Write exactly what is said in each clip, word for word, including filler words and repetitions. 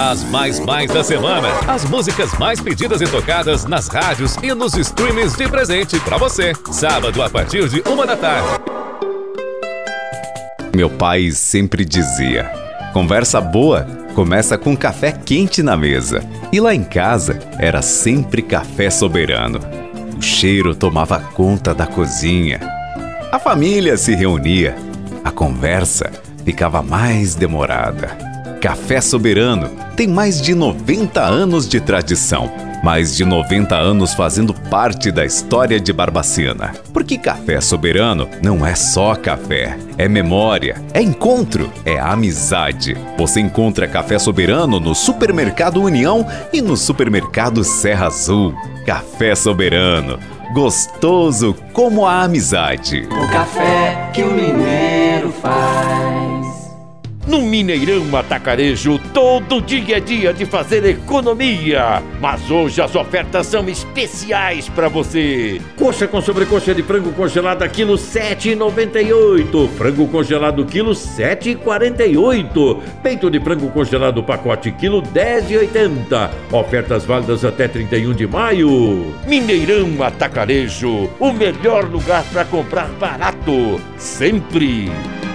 As mais mais da semana. As músicas mais pedidas e tocadas nas rádios e nos streamings de presente pra você. Sábado a partir de uma da tarde. Meu pai sempre dizia: conversa boa começa com café quente na mesa. E lá em casa era sempre café Soberano. O cheiro tomava conta da cozinha. A família se reunia. A conversa ficava mais demorada. Café Soberano tem mais de noventa anos de tradição. Mais de noventa anos fazendo parte da história de Barbacena. Porque Café Soberano não é só café. É memória, é encontro, é amizade. Você encontra Café Soberano no Supermercado União e no Supermercado Serra Azul. Café Soberano. Gostoso como a amizade. O café que o mineiro faz. No Mineirão Atacarejo, todo dia é dia de fazer economia. Mas hoje as ofertas são especiais para você. Coxa com sobrecoxa de frango congelada, quilo sete reais e noventa e oito centavos. Frango congelado, quilo sete reais e quarenta e oito centavos. Peito de frango congelado, pacote, quilo dez reais e oitenta centavos. Ofertas válidas até trinta e um de maio. Mineirão Atacarejo, o melhor lugar para comprar barato. Sempre.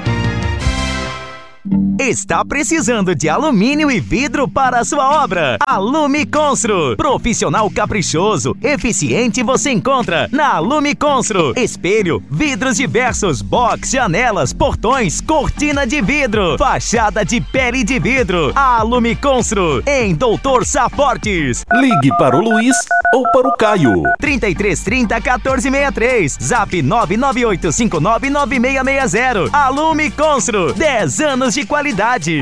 Está precisando de alumínio e vidro para a sua obra? Alume Constru. Profissional caprichoso, eficiente você encontra na Alume Constru. Espelho, vidros diversos, box, janelas, portões, cortina de vidro, fachada de pele de vidro. Alume Constru, em Doutor Safortes. Ligue para o Luiz ou para o Caio. trinta e três trinta, quatorze sessenta e três. Zap nove nove oito cinco nove nove seis seis zero. Alume Constru. dez anos de qualidade.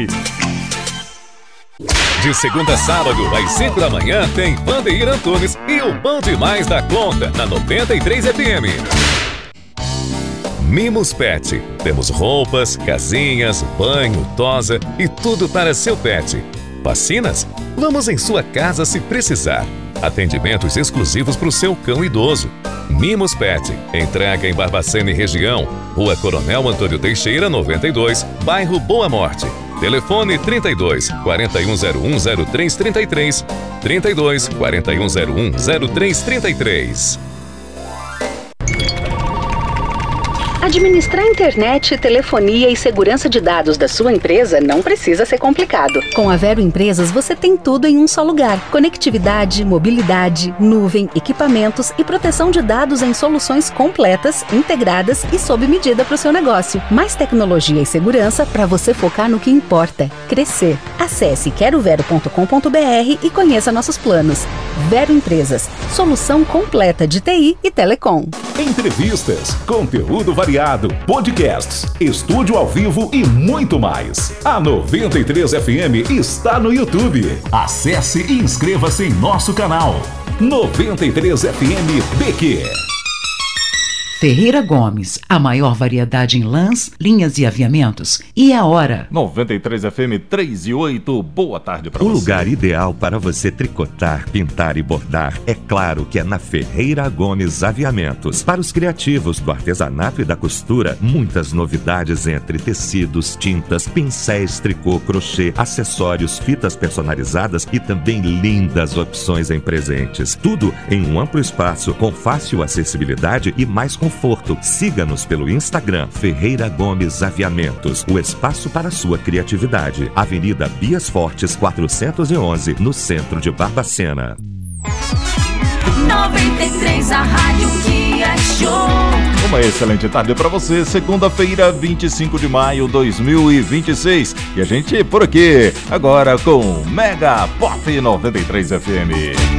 De segunda a sábado, às cinco da manhã, tem Vandeir Antunes e o Bom Demais da Conta, na noventa e três F M. Mimos Pet. Temos roupas, casinhas, banho, tosa e tudo para seu pet. Vacinas? Vamos em sua casa se precisar. Atendimentos exclusivos para o seu cão idoso. Mimos Pet. Entrega em Barbacena e região. Rua Coronel Antônio Teixeira, noventa e dois, bairro Boa Morte. Telefone trinta e dois, quarenta e um zero um, zero três trinta e três. trinta e dois, quarenta e um zero um, zero três trinta e três. Administrar internet, telefonia e segurança de dados da sua empresa não precisa ser complicado. Com a Vero Empresas você tem tudo em um só lugar. Conectividade, mobilidade, nuvem, equipamentos e proteção de dados em soluções completas, integradas e sob medida para o seu negócio. Mais tecnologia e segurança para você focar no que importa: crescer. Acesse quero vero ponto com ponto br e conheça nossos planos. Vero Empresas, solução completa de T I e telecom. Entrevistas, conteúdo variado, podcasts, estúdio ao vivo e muito mais. A noventa e três F M está no YouTube. Acesse e inscreva-se em nosso canal. noventa e três F M B Q. Ferreira Gomes, a maior variedade em lãs, linhas e aviamentos. E a hora? noventa e três F M três e oito. Boa tarde para você. O lugar ideal para você tricotar, pintar e bordar, é claro que é na Ferreira Gomes Aviamentos. Para os criativos do artesanato e da costura, muitas novidades entre tecidos, tintas, pincéis, tricô, crochê, acessórios, fitas personalizadas e também lindas opções em presentes. Tudo em um amplo espaço, com fácil acessibilidade e mais conforto. Conforto. Siga-nos pelo Instagram Ferreira Gomes Aviamentos, o espaço para sua criatividade. Avenida Bias Fortes quatrocentos e onze, no centro de Barbacena. noventa e três, a rádio que é show. Uma excelente tarde para você, segunda-feira, vinte e cinco de maio de dois mil e vinte e seis. E a gente por aqui, agora com Mega Pop noventa e três F M.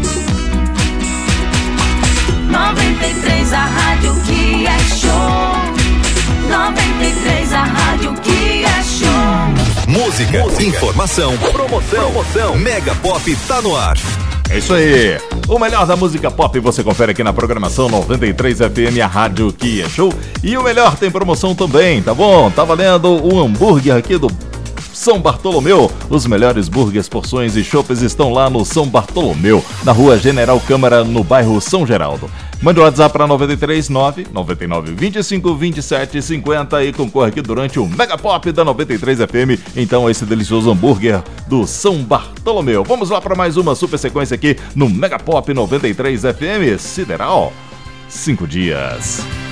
noventa e três, a rádio que é show. noventa e três, a rádio que é show. Música, Música. Informação, promoção, promoção. Mega Pop tá no ar. É isso aí. O melhor da música pop você confere aqui na programação noventa e três F M, a rádio que é show. E o melhor tem promoção também, tá bom? Tá valendo o hambúrguer aqui do São Bartolomeu. Os melhores burgers, porções e chopes estão lá no São Bartolomeu, na rua General Câmara, no bairro São Geraldo. Mande o WhatsApp para nove três nove, nove nove dois cinco, dois sete cinco zero e concorre aqui durante o Mega Pop da noventa e três F M. Então, esse delicioso hambúrguer do São Bartolomeu. Vamos lá para mais uma super sequência aqui no Mega Pop noventa e três F M. Sideral, cinco dias.